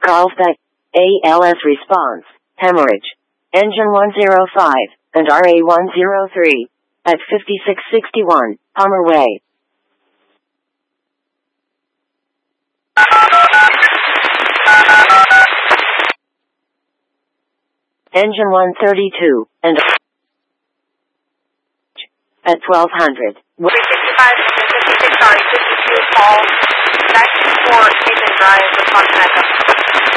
Carlsbad, ALS response, hemorrhage. Engine 105, and RA 103, at 5661, Palmer Way. Engine 132, and at 1200. 365, 56, sorry, 52, call, back to 4, Nathan Drive, response backup.